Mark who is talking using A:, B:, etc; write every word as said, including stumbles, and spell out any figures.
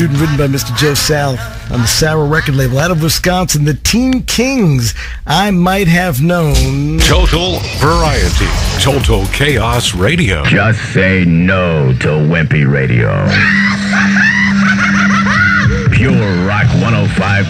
A: Written by Mister Joe South on the Sour record label out of Wisconsin, the Teen Kings, I Might Have Known.
B: Total variety, total chaos radio.
C: Just say no to Wimpy Radio. Pure Rock one oh five